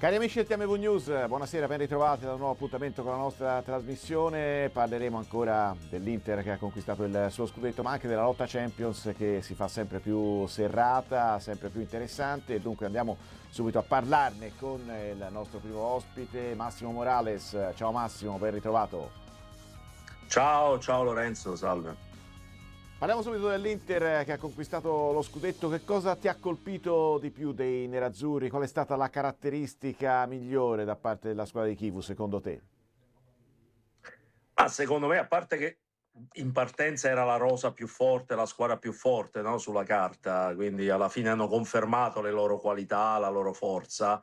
Cari amici del TMV News, buonasera, ben ritrovati da un nuovo appuntamento con la nostra trasmissione. Parleremo ancora dell'Inter che ha conquistato il suo scudetto, ma anche della lotta Champions che si fa sempre più serrata, sempre più interessante. Dunque andiamo subito a parlarne con il nostro primo ospite, Massimo Morales. Ciao Massimo, ben ritrovato. Ciao Lorenzo, salve. Parliamo subito dell'Inter che ha conquistato lo scudetto. Che cosa ti ha colpito di più dei nerazzurri? Qual è stata la caratteristica migliore da parte della squadra di Chivu, secondo te? Ma secondo me, a parte che in partenza era la rosa più forte, la squadra più forte, no? Sulla carta, quindi alla fine hanno confermato le loro qualità, la loro forza,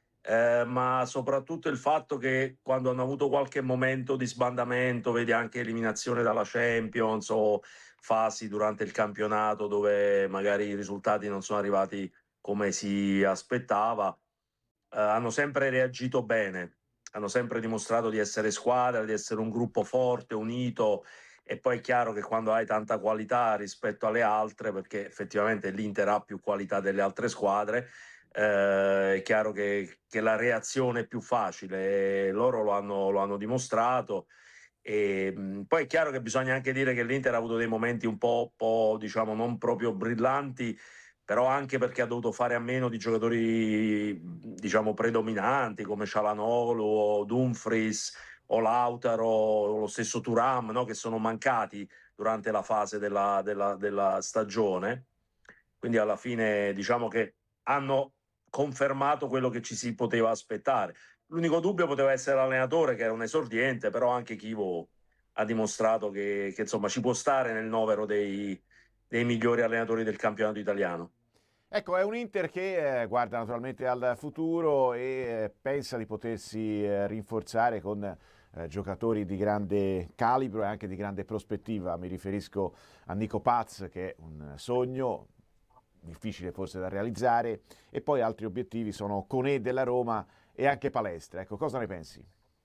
ma soprattutto il fatto che quando hanno avuto qualche momento di sbandamento, vedi anche eliminazione dalla Champions o fasi durante il campionato dove magari i risultati non sono arrivati come si aspettava, hanno sempre reagito bene, hanno sempre dimostrato di essere squadra, di essere un gruppo forte, unito. E poi è chiaro che quando hai tanta qualità rispetto alle altre, perché effettivamente l'Inter ha più qualità delle altre squadre, è chiaro che la reazione è più facile, e loro lo hanno dimostrato. E poi è chiaro che bisogna anche dire che l'Inter ha avuto dei momenti un po', diciamo, non proprio brillanti, però anche perché ha dovuto fare a meno di giocatori, diciamo, predominanti come Çalhanoğlu o Dumfries o Lautaro o lo stesso Thuram, no? Che sono mancati durante la fase della stagione. Quindi alla fine diciamo che hanno confermato quello che ci si poteva aspettare. L'unico dubbio poteva essere l'allenatore, che era un esordiente, però anche Chivo ha dimostrato che insomma ci può stare nel novero dei migliori allenatori del campionato italiano. Ecco, è un Inter che guarda naturalmente al futuro e pensa di potersi rinforzare con giocatori di grande calibro e anche di grande prospettiva. Mi riferisco a Nico Paz, che è un sogno difficile forse da realizzare, e poi altri obiettivi sono Conè della Roma e anche Palestra. Ecco, cosa ne pensi?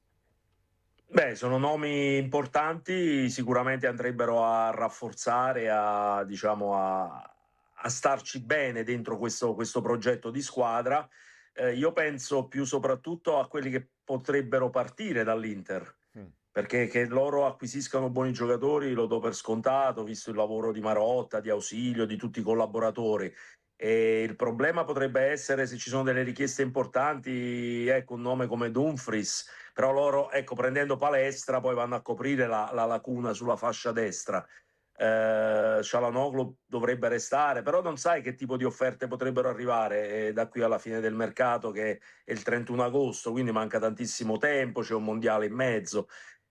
Beh, sono nomi importanti, sicuramente andrebbero a rafforzare, diciamo, a starci bene dentro questo progetto di squadra. Io penso più soprattutto a quelli che potrebbero partire dall'Inter, Mm. perché che loro acquisiscano buoni giocatori lo do per scontato, visto il lavoro di Marotta, di Ausilio, di tutti i collaboratori. E il problema potrebbe essere se ci sono delle richieste importanti, ecco, un nome come Dumfries, però loro, ecco, prendendo Palestra poi vanno a coprire la lacuna sulla fascia destra. Çalhanoğlu dovrebbe restare, però non sai che tipo di offerte potrebbero arrivare da qui alla fine del mercato, che è il 31 agosto, quindi manca tantissimo tempo, c'è un mondiale in mezzo.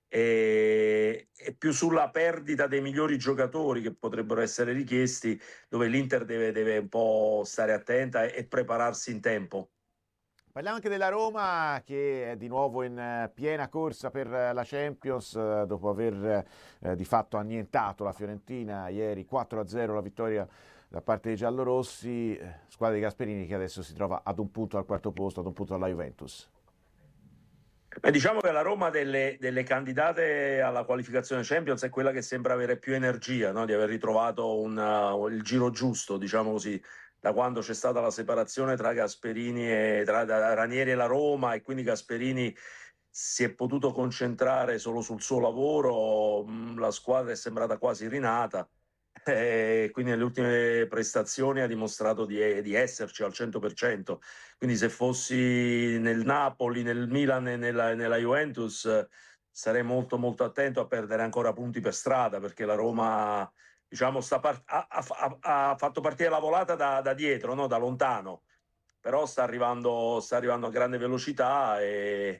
E più sulla perdita dei migliori giocatori che potrebbero essere richiesti, dove l'Inter deve un po' stare attenta e prepararsi in tempo. Parliamo anche della Roma che è di nuovo in piena corsa per la Champions dopo aver di fatto annientato la Fiorentina ieri 4-0 la vittoria da parte dei giallorossi, squadra di Gasperini che adesso si trova ad un punto al quarto posto, ad un punto dalla Juventus. Diciamo che la Roma delle candidate alla qualificazione Champions è quella che sembra avere più energia, no? Di aver ritrovato il giro giusto, diciamo così, da quando c'è stata la separazione tra Gasperini e tra Ranieri e la Roma, e quindi Gasperini si è potuto concentrare solo sul suo lavoro. La squadra è sembrata quasi rinata. E quindi nelle ultime prestazioni ha dimostrato di esserci al 100%. Quindi se fossi nel Napoli, nel Milan e nella Juventus, sarei molto molto attento a perdere ancora punti per strada, perché la Roma, diciamo, ha fatto partire la volata da dietro, no? Da lontano, però sta arrivando a grande velocità e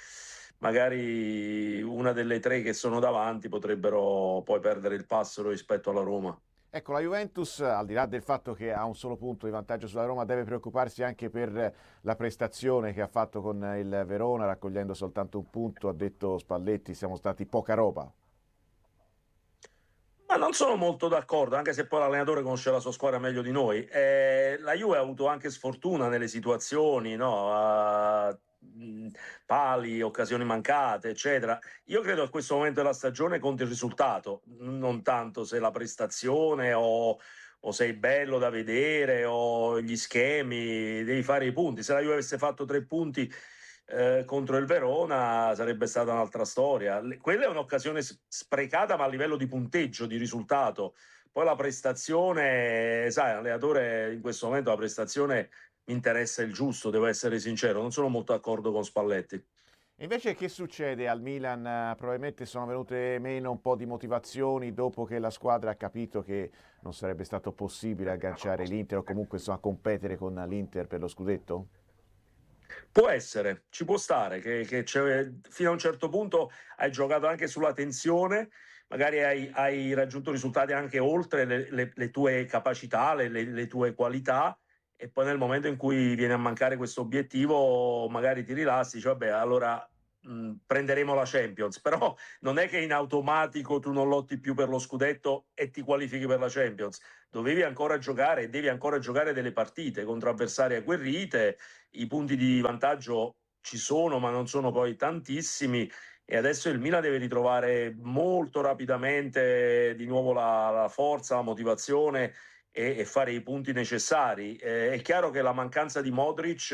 magari una delle tre che sono davanti potrebbero poi perdere il passo rispetto alla Roma. Ecco, la Juventus, al di là del fatto che ha un solo punto di vantaggio sulla Roma, deve preoccuparsi anche per la prestazione che ha fatto con il Verona, raccogliendo soltanto un punto, ha detto Spalletti, siamo stati poca roba. Ma non sono molto d'accordo, anche se poi l'allenatore conosce la sua squadra meglio di noi. La Juve ha avuto anche sfortuna nelle situazioni, no? Pali, occasioni mancate, eccetera. Io credo che a questo momento della stagione conti il risultato, non tanto se la prestazione o sei bello da vedere o gli schemi, devi fare i punti. Se la Juve avesse fatto 3 punti contro il Verona sarebbe stata un'altra storia. Quella è un'occasione sprecata, ma a livello di punteggio, di risultato. Poi la prestazione, sai, allenatore in questo momento la prestazione mi interessa il giusto, devo essere sincero, non sono molto d'accordo con Spalletti. E invece che succede al Milan? Probabilmente sono venute meno un po' di motivazioni dopo che la squadra ha capito che non sarebbe stato possibile agganciare l'Inter o comunque insomma competere con l'Inter per lo scudetto? Può essere, ci può stare, che fino a un certo punto hai giocato anche sulla tensione, magari hai raggiunto risultati anche oltre le tue capacità, le tue qualità, e poi nel momento in cui viene a mancare questo obiettivo magari ti rilassi, dici vabbè allora prenderemo la Champions, però non è che in automatico tu non lotti più per lo scudetto e ti qualifichi per la Champions, dovevi ancora giocare e devi ancora giocare delle partite contro avversari agguerrite, i punti di vantaggio ci sono ma non sono poi tantissimi, e adesso il Milan deve ritrovare molto rapidamente di nuovo la forza, la motivazione e fare i punti necessari. È chiaro che la mancanza di Modric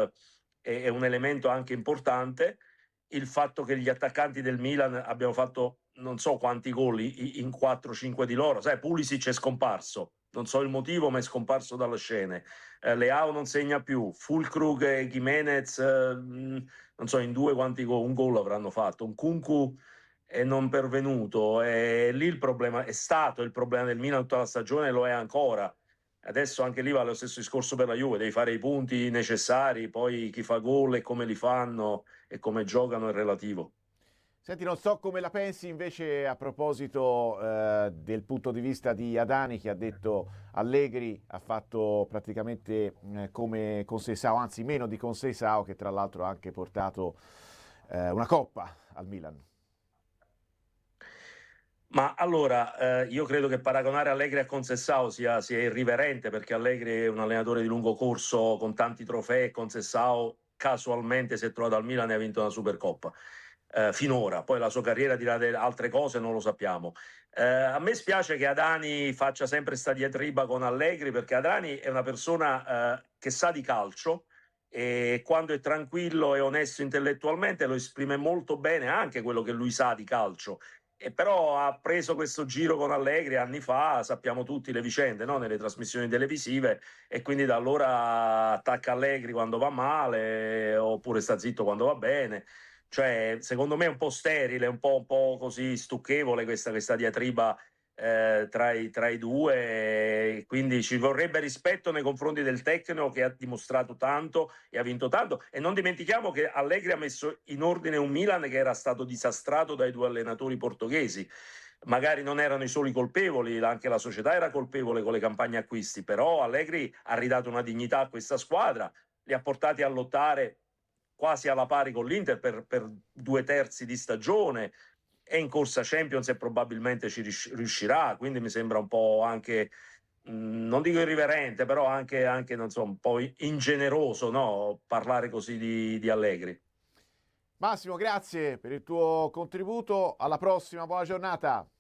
è un elemento anche importante, il fatto che gli attaccanti del Milan abbiano fatto non so quanti gol in 4-5 di loro, sai, Pulisic è scomparso, non so il motivo ma è scomparso dalle scene, Leao non segna più, Fulkrug e Gimenez non so in 2 quanti gol, un gol avranno fatto, un Kunku è non pervenuto, e lì il problema è stato il problema del Milan tutta la stagione, lo è ancora. Adesso anche lì va lo stesso discorso per la Juve, devi fare i punti necessari, poi chi fa gol e come li fanno e come giocano è relativo. Senti, non so come la pensi invece a proposito del punto di vista di Adani che ha detto Allegri ha fatto praticamente come Conceição, anzi meno di Conceição, che tra l'altro ha anche portato una coppa al Milan. Ma allora, io credo che paragonare Allegri a Conceição sia irriverente, perché Allegri è un allenatore di lungo corso con tanti trofei e Conceição casualmente si è trovato al Milan e ha vinto una Supercoppa. Finora, poi la sua carriera dirà altre cose, non lo sappiamo. A me spiace che Adani faccia sempre sta diatriba con Allegri, perché Adani è una persona che sa di calcio e quando è tranquillo e onesto intellettualmente lo esprime molto bene anche quello che lui sa di calcio. E però ha preso questo giro con Allegri anni fa, sappiamo tutti le vicende, no? Nelle trasmissioni televisive, e quindi da allora attacca Allegri quando va male oppure sta zitto quando va bene. Cioè, secondo me è un po' sterile, un po' così stucchevole questa diatriba tra i due, quindi ci vorrebbe rispetto nei confronti del tecnico che ha dimostrato tanto e ha vinto tanto, e non dimentichiamo che Allegri ha messo in ordine un Milan che era stato disastrato dai 2 allenatori portoghesi. Magari non erano i soli colpevoli, anche la società era colpevole con le campagne acquisti, però Allegri ha ridato una dignità a questa squadra, li ha portati a lottare quasi alla pari con l'Inter per 2/3 di stagione, è in corsa Champions e probabilmente ci riuscirà, quindi mi sembra un po' anche, non dico irriverente, però anche non so, un po' ingeneroso, no? Parlare così di Allegri. Massimo, grazie per il tuo contributo, alla prossima, buona giornata.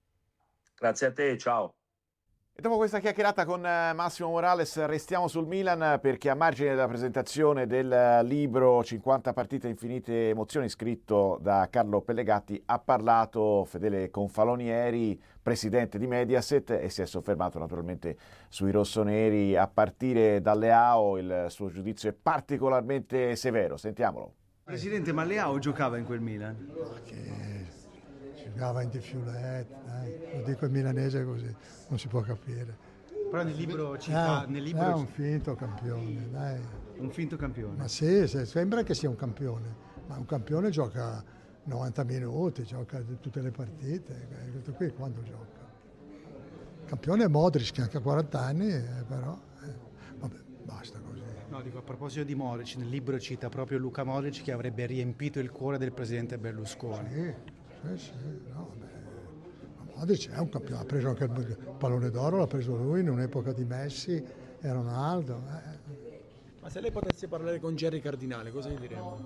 Grazie a te, ciao. E dopo questa chiacchierata con Massimo Morales restiamo sul Milan, perché a margine della presentazione del libro 50 partite infinite emozioni scritto da Carlo Pellegatti ha parlato Fedele Confalonieri, presidente di Mediaset, e si è soffermato naturalmente sui rossoneri. A partire da Leao il suo giudizio è particolarmente severo, sentiamolo. Presidente, ma Leao giocava in quel Milan? Che giocava in diffiolette, lo dico in milanese così non si può capire. Però nel libro cita... È un finto campione, dai. Un finto campione? Ma sì, sembra che sia un campione, ma un campione gioca 90 minuti, gioca tutte le partite, questo qui quando gioca? Campione è Modric che anche a 40 anni, però vabbè, basta così. No, dico, a proposito di Modric, nel libro cita proprio Luka Modric che avrebbe riempito il cuore del presidente Berlusconi. Sì, no, Modric è un campione, ha preso anche il pallone d'oro, l'ha preso lui in un'epoca di Messi e Ronaldo. Ma se lei potesse parlare con Gerry Cardinale, cosa gli diremmo?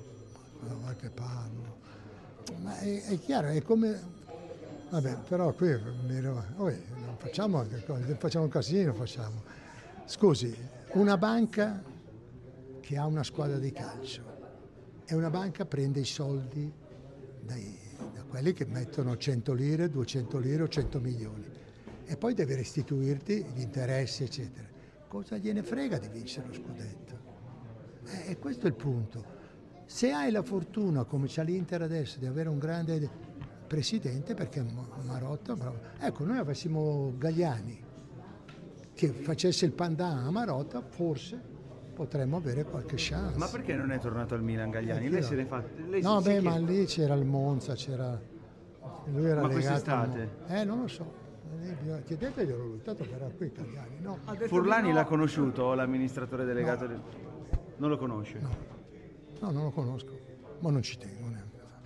Ma che parlo? Ma è chiaro, è come... Vabbè, però qui facciamo anche cose, facciamo un casino, facciamo. Scusi, una banca che ha una squadra di calcio e una banca prende i soldi da quelli che mettono 100 lire, 200 lire o 100 milioni e poi deve restituirti gli interessi, eccetera. Cosa gliene frega di vincere lo scudetto? E questo è il punto. Se hai la fortuna, come c'ha l'Inter adesso, di avere un grande presidente, perché Marotta, bravo. Ecco, noi avessimo Galliani che facesse il pandan a Marotta, forse potremmo avere qualche chance. Ma perché non è tornato al Milan Galliani? Lei se ne fa... No, beh, ma lì c'era il Monza, c'era... Lui era ma legato quest'estate? Non lo so. Chiedeteglielo lui, tanto verrà qui Galliani. No. Furlani l'ha conosciuto, l'amministratore delegato? No. Non lo conosce? No, non lo conosco, ma non ci tengo neanche.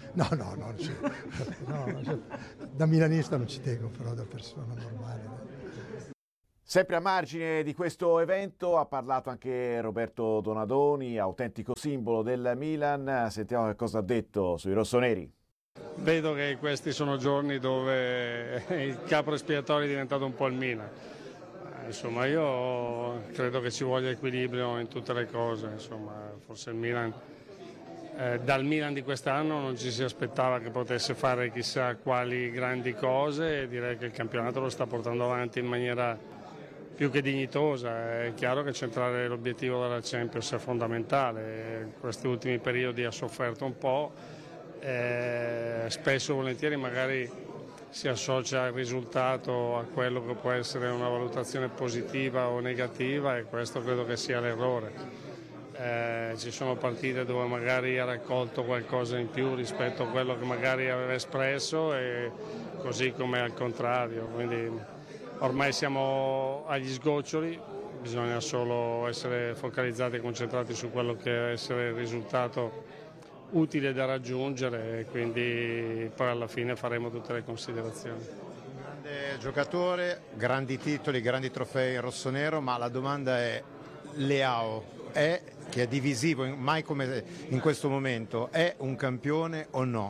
No, da milanista non ci tengo, però da persona normale. Sempre a margine di questo evento ha parlato anche Roberto Donadoni, autentico simbolo del Milan. Sentiamo che cosa ha detto sui rossoneri. Vedo che questi sono giorni dove il capo espiatorio è diventato un po' il Milan. Insomma, io credo che ci voglia equilibrio in tutte le cose. Insomma, forse il Milan, dal Milan di quest'anno non ci si aspettava che potesse fare chissà quali grandi cose e direi che il campionato lo sta portando avanti in maniera più che dignitosa. È chiaro che centrare l'obiettivo della Champions è fondamentale. In questi ultimi periodi ha sofferto un po'. Spesso e volentieri magari si associa il risultato a quello che può essere una valutazione positiva o negativa e questo credo che sia l'errore. Ci sono partite dove magari ha raccolto qualcosa in più rispetto a quello che magari aveva espresso e così come al contrario, quindi ormai siamo agli sgoccioli, bisogna solo essere focalizzati e concentrati su quello che deve essere il risultato utile da raggiungere e quindi poi alla fine faremo tutte le considerazioni. Grande giocatore, grandi titoli, grandi trofei rossonero, ma la domanda è: Leao che è divisivo, mai come in questo momento, è un campione o no?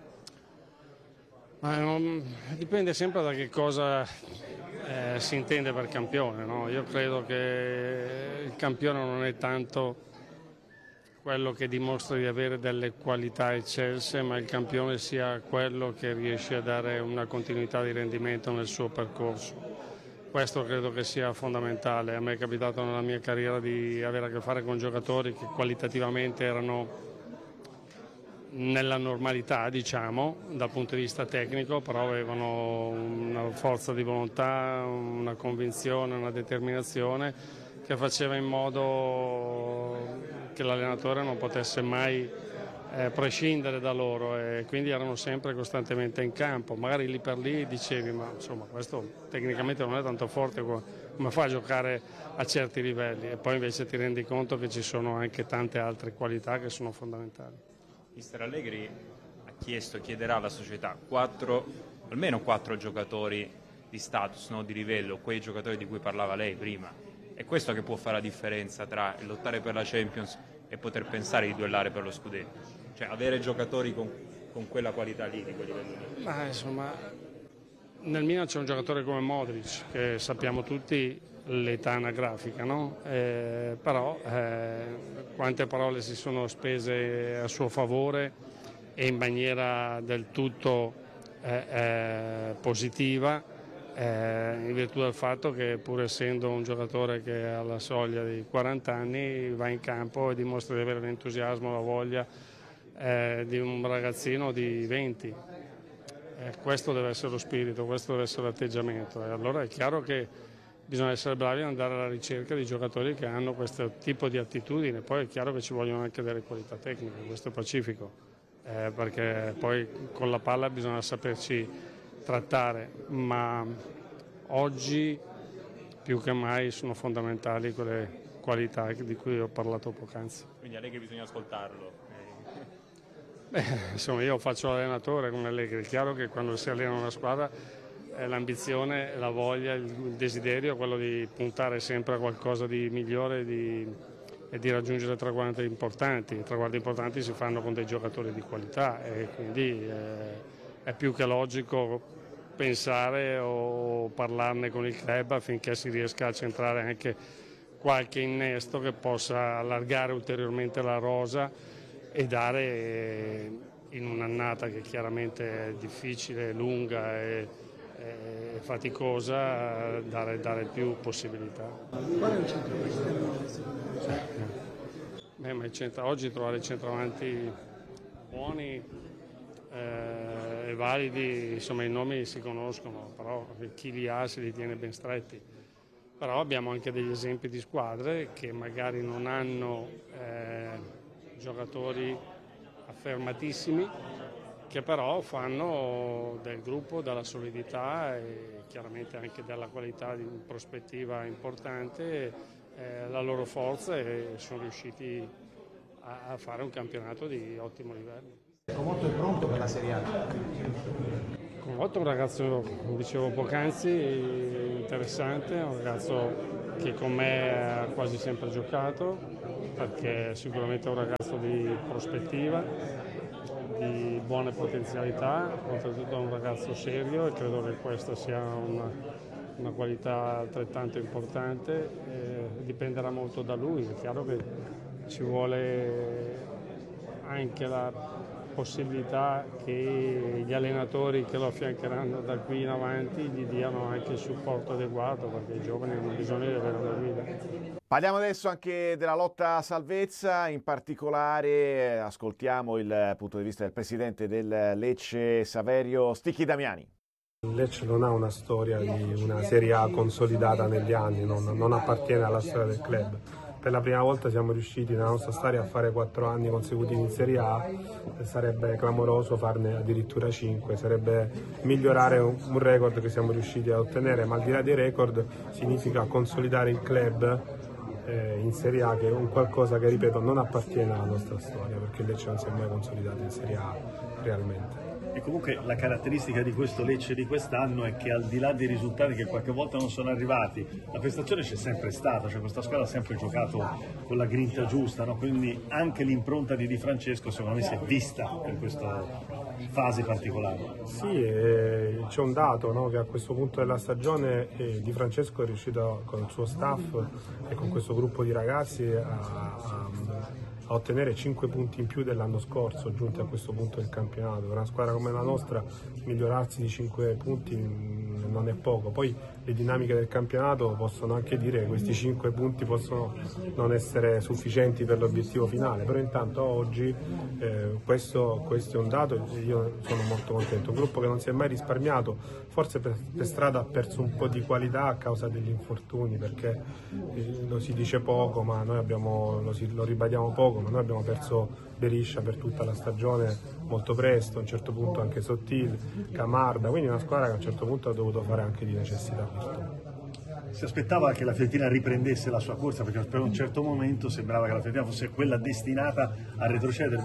Dipende sempre da che cosa si intende per campione, no? Io credo che il campione non è tanto quello che dimostra di avere delle qualità eccelse, ma il campione sia quello che riesce a dare una continuità di rendimento nel suo percorso. Questo credo che sia fondamentale. A me è capitato nella mia carriera di avere a che fare con giocatori che qualitativamente erano nella normalità, diciamo, dal punto di vista tecnico, però avevano una forza di volontà, una convinzione, una determinazione che faceva in modo che l'allenatore non potesse mai prescindere da loro e quindi erano sempre costantemente in campo. Magari lì per lì dicevi ma insomma questo tecnicamente non è tanto forte, come fa a giocare a certi livelli, e poi invece ti rendi conto che ci sono anche tante altre qualità che sono fondamentali. Mister Allegri chiederà alla società almeno 4 giocatori di status, no? Di livello, quei giocatori di cui parlava lei prima. È questo che può fare la differenza tra lottare per la Champions e poter pensare di duellare per lo scudetto, cioè avere giocatori con quella qualità lì, di quel livello lì. Ma insomma, nel Milan c'è un giocatore come Modric, che sappiamo tutti l'età anagrafica, no? Però quante parole si sono spese a suo favore e in maniera del tutto positiva, in virtù del fatto che pur essendo un giocatore che ha la soglia di 40 anni va in campo e dimostra di avere l'entusiasmo, la voglia di un ragazzino di 20. Questo deve essere lo spirito, questo deve essere l'atteggiamento, e allora è chiaro che bisogna essere bravi ad andare alla ricerca di giocatori che hanno questo tipo di attitudine. Poi è chiaro che ci vogliono anche delle qualità tecniche, questo è pacifico, perché poi con la palla bisogna saperci trattare, ma oggi più che mai sono fondamentali quelle qualità di cui ho parlato poc'anzi. Quindi Allegri bisogna ascoltarlo. Insomma, io faccio l'allenatore con Allegri, è chiaro che quando si allena una squadra l'ambizione, la voglia, il desiderio è quello di puntare sempre a qualcosa di migliore e di raggiungere traguardi importanti. I traguardi importanti si fanno con dei giocatori di qualità e quindi è più che logico pensare o parlarne con il club affinché si riesca a centrare anche qualche innesto che possa allargare ulteriormente la rosa e dare in un'annata che chiaramente è difficile, lunga e faticosa, dare più possibilità. Qual è il centrocampista? Ma oggi trovare centravanti buoni e validi, insomma i nomi si conoscono, però chi li ha se li tiene ben stretti. Però abbiamo anche degli esempi di squadre che magari non hanno giocatori affermatissimi, che però fanno del gruppo, della solidità e chiaramente anche della qualità di prospettiva importante la loro forza e sono riusciti a fare un campionato di ottimo livello. Comotto è pronto per la Serie A? Comotto è un ragazzo, dicevo poc'anzi, interessante, un ragazzo che con me ha quasi sempre giocato, perché sicuramente è un ragazzo di prospettiva, di buone potenzialità, oltretutto è un ragazzo serio e credo che questa sia una qualità altrettanto importante, dipenderà molto da lui. È chiaro che ci vuole anche la possibilità che gli allenatori che lo affiancheranno da qui in avanti gli diano anche il supporto adeguato, perché i giovani hanno bisogno di avere una guida. Parliamo adesso anche della lotta a salvezza, in particolare ascoltiamo il punto di vista del presidente del Lecce, Saverio Sticchi Damiani. Il Lecce non ha una storia di una Serie A consolidata negli anni, non appartiene alla storia del club. Per la prima volta siamo riusciti nella nostra storia a fare 4 anni consecutivi in Serie A, sarebbe clamoroso farne addirittura 5, sarebbe migliorare un record che siamo riusciti a ottenere, ma al di là dei record significa consolidare il club in Serie A, che è un qualcosa che, ripeto, non appartiene alla nostra storia, perché il Lecce non si è mai consolidato in Serie A realmente. E comunque la caratteristica di questo Lecce di quest'anno è che al di là dei risultati che qualche volta non sono arrivati, la prestazione c'è sempre stata, cioè questa squadra ha sempre giocato con la grinta giusta, no? Quindi anche l'impronta di Di Francesco secondo me si è vista per questa fase particolare. Sì, c'è un dato, no? Che a questo punto della stagione Di Francesco è riuscito con il suo staff e con questo gruppo di ragazzi a ottenere 5 punti in più dell'anno scorso, giunti a questo punto del campionato. Per una squadra come la nostra migliorarsi di 5 punti non è poco. Poi le dinamiche del campionato possono anche dire che questi 5 punti possono non essere sufficienti per l'obiettivo finale, però intanto oggi questo è un dato e io sono molto contento. Un gruppo che non si è mai risparmiato, forse per strada ha perso un po' di qualità a causa degli infortuni, perché lo si dice poco, ma noi lo ribadiamo poco, ma noi abbiamo perso Beriscia per tutta la stagione molto presto, a un certo punto anche Sottil, Camarda, quindi una squadra che a un certo punto ha dovuto fare anche di necessità virtù. Si aspettava che la Fiorentina riprendesse la sua corsa, perché per un certo momento sembrava che la Fiorentina fosse quella destinata a retrocedere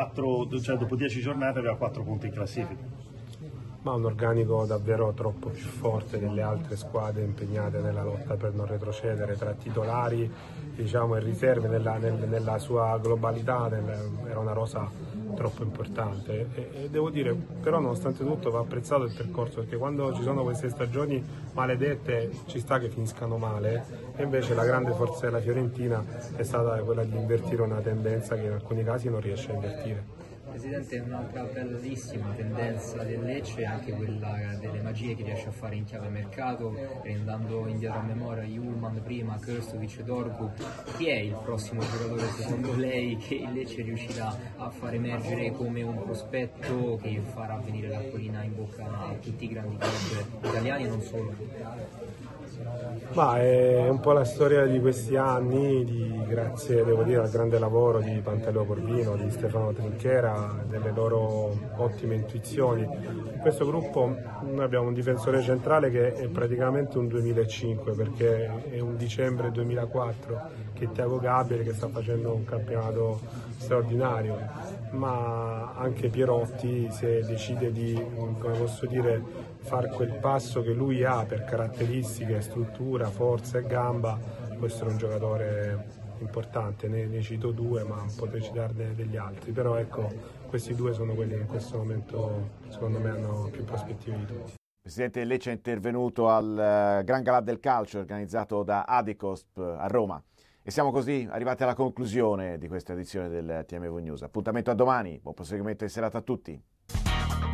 dopo 10 giornate, aveva 4 punti in classifica. Ma un organico davvero troppo più forte delle altre squadre impegnate nella lotta per non retrocedere, tra titolari, diciamo, e riserve nella sua globalità, era una rosa troppo importante e devo dire, però nonostante tutto va apprezzato il percorso, perché quando ci sono queste stagioni maledette ci sta che finiscano male, e invece la grande forza della Fiorentina è stata quella di invertire una tendenza che in alcuni casi non riesce a invertire. Presidente, un'altra bellissima tendenza del Lecce è anche quella delle magie che riesce a fare in chiave mercato, andando indietro a memoria, Julman prima, Krstovic, Dorgu. Chi è il prossimo giocatore secondo lei che il Lecce riuscirà a far emergere come un prospetto che farà venire l'acquolina in bocca a tutti i grandi club italiani e non solo? Ma è un po' la storia di questi anni, grazie devo dire al grande lavoro di Pantaleo Corvino, di Stefano Trinchera, delle loro ottime intuizioni. In questo gruppo noi abbiamo un difensore centrale che è praticamente un 2005, perché è un dicembre 2004 che è Thiago Gabriel, che sta facendo un campionato straordinario, ma anche Pierotti, se decide di, come posso dire, far quel passo che lui ha per caratteristiche, struttura, forza e gamba, questo è un giocatore importante. Ne cito 2, ma potrei citarne degli altri, però ecco, questi 2 sono quelli che in questo momento secondo me hanno più prospettive di tutti. Presidente del Lecce è intervenuto al Gran Galà del Calcio organizzato da Adicosp a Roma. E siamo così arrivati alla conclusione di questa edizione del TMV News. Appuntamento a domani, buon proseguimento di serata a tutti.